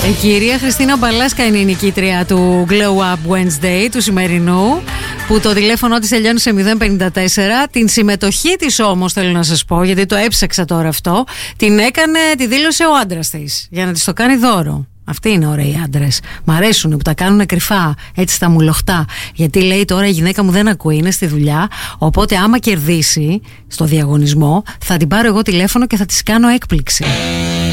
Η κυρία Χριστίνα Μπαλάσκα είναι η νικήτρια του Glow Up Wednesday του σημερινού, που το τηλέφωνο της τελειώνει σε 054. Την συμμετοχή της όμως, θέλω να σας πω, γιατί το έψαξα τώρα αυτό, τη δήλωσε ο άντρας της για να της το κάνει δώρο. Αυτοί είναι ωραίοι άντρες. Μ' αρέσουν που τα κάνουν κρυφά, έτσι στα μουλοχτά. Γιατί λέει τώρα η γυναίκα μου δεν ακούει, είναι στη δουλειά. Οπότε άμα κερδίσει στο διαγωνισμό, θα την πάρω εγώ τηλέφωνο και θα της κάνω έκπληξη.